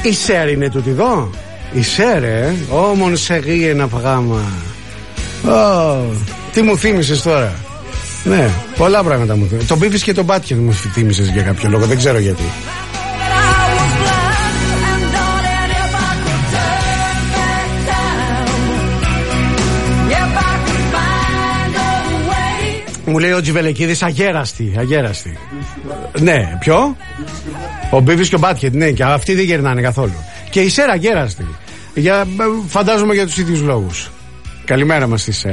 Η Σέρ είναι τούτη εδώ. Η Σέρ, Ω Μονσεγί ένα φγάμα. Τι μου θύμισες τώρα. Ναι, πολλά πράγματα μου θύμισες. Τον Beavis και τον Butthead μου θύμισες για κάποιο λόγο. Δεν ξέρω γιατί. Μου λέει ο Τζιβελεκίδης αγέραστη. Ναι, ποιο? Ο Beavis και ο Butthead, ναι, και αυτοί δεν γερνάνε καθόλου. Και η Σέρ αγέραστη. Φαντάζομαι για τους ίδιους λόγους. Καλημέρα μας στη Σέρ.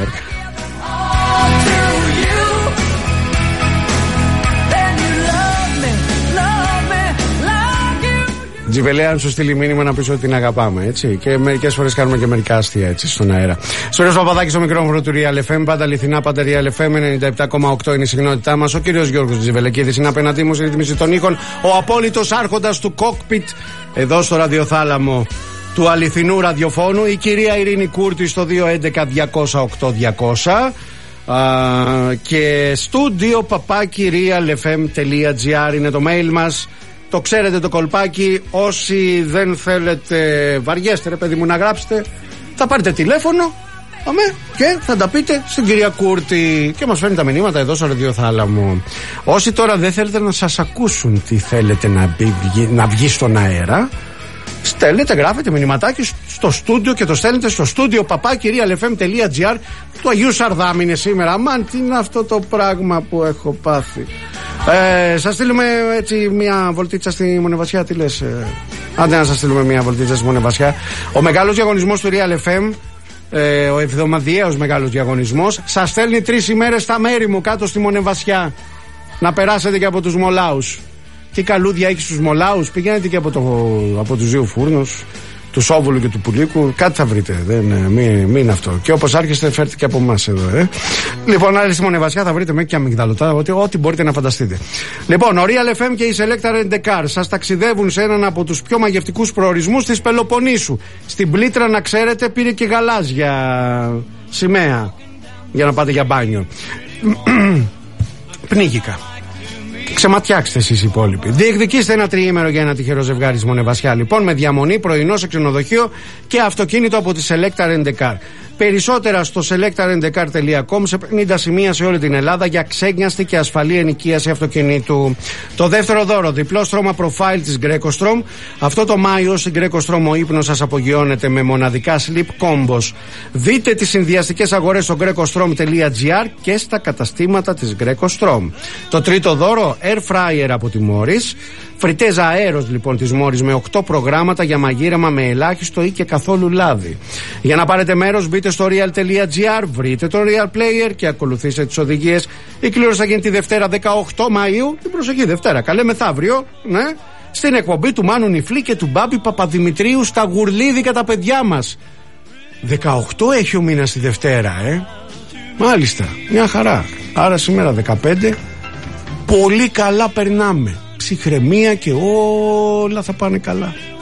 Τζιβελέα, αν σου στείλει μήνυμα να πεις ότι την αγαπάμε, έτσι. Και μερικές φορές κάνουμε και μερικά αστεία, έτσι, στον αέρα. Στοριος Παπαδάκης στο μικρόφωνο του Real FM. Πάντα αληθινά, πάντα Real FM. 97,8 είναι η συχνότητά μας. Ο κύριος Γιώργος Τζιβελεκίδης είναι απέναντί μου στη ρύθμιση των ήχων. Ο απόλυτος άρχοντας του κόκπιτ εδώ στο ραδιοθάλαμο του αληθινού ραδιοφώνου. Η κυρία Ειρήνη Κούρτη στο 211-208-200. Και στούντιο papaki.realfm.gr είναι το mail μας. Το ξέρετε το κολπάκι. Όσοι δεν θέλετε, βαριέστε ρε παιδί μου να γράψετε, θα πάρετε τηλέφωνο και θα τα πείτε στην κυρία Κούρτη. Και μας φέρνει τα μηνύματα εδώ στο ραδιοθάλαμο. Όσοι τώρα δεν θέλετε να σας ακούσουν τι θέλετε να βγει στον αέρα, στέλνετε, γράφετε μηνυματάκι στο στούντιο και το στέλνετε στο στούντιο papaki.realfm.gr. του Αγίου Σαρδάμ είναι σήμερα. Αμάν, τι είναι αυτό το πράγμα που έχω πάθει. Σας στείλουμε έτσι μια βολτίτσα στη Μονεβασιά. Τι λες, άντε να σας στείλουμε μια βολτίτσα στη Μονεβασιά. Ο μεγάλος διαγωνισμός του Real FM, ο εβδομαδιαίος μεγάλος διαγωνισμός, σας στέλνει 3 ημέρες στα μέρη μου κάτω στη Μονεβασιά. Να περάσετε και από τους Μολάους. Τι καλούδια έχει στους Μολάους. Πηγαίνετε και από τους δύο φούρνους, του Σόβολου και του Πουλίκου. Κάτι θα βρείτε. Μην είναι αυτό. Και όπως άρχιστε, φέρτε και από εμάς εδώ. Λοιπόν, άλλη στη Μονεβασιά θα βρείτε μέχρι και αμυγδαλωτά. Ό,τι μπορείτε να φανταστείτε. Λοιπόν, ο Real FM και η Selecta Rent a Car σας ταξιδεύουν σε έναν από τους πιο μαγευτικούς προορισμούς της Πελοποννήσου. Στην Πλήτρα, να ξέρετε, πήρε και γαλάζια σημαία για να πάτε για μπάνιο. Πνίγηκα. Ξεματιάξτε εσείς οι υπόλοιποι. Διεκδικήστε ένα τριήμερο για ένα τυχερό ζευγάρι στη Μονεβασιά, λοιπόν, με διαμονή, πρωινό σε ξενοδοχείο και αυτοκίνητο από τη Selecta Rent a Car. Περισσότερα στο selectarentcar.com, σε 50 σημεία σε όλη την Ελλάδα για ξέγνιαστη και ασφαλή ενοικίαση αυτοκινήτου. Το δεύτερο δώρο, διπλό στρώμα profile της GrecoStrom. Αυτό το Μάιο στην GrecoStrom ο ύπνος σας απογειώνεται με μοναδικά sleep combos. Δείτε τις συνδυαστικές αγορές στο grecostrom.gr και στα καταστήματα της GrecoStrom. Το τρίτο δώρο, air fryer από τη Morris. Φριτέζα αέρος λοιπόν της Μόρις με 8 προγράμματα για μαγείρεμα με ελάχιστο ή και καθόλου λάδι. Για να πάρετε μέρος μπείτε στο real.gr, βρείτε το Real Player και ακολουθήστε τις οδηγίες. Η κλήρωση θα γίνει τη Δευτέρα 18 Μαΐου, την προσεχή Δευτέρα, καλέ μεθαύριο, ναι, στην εκπομπή του Μάνου Νιφλή και του Μπάμπη Παπαδημητρίου στα Γουρλίδικα τα παιδιά μας. 18 έχει ο μήνας τη Δευτέρα, Μάλιστα, μια χαρά. Άρα σήμερα 15, πολύ καλά περνάμε. Ψυχραιμία και όλα θα πάνε καλά.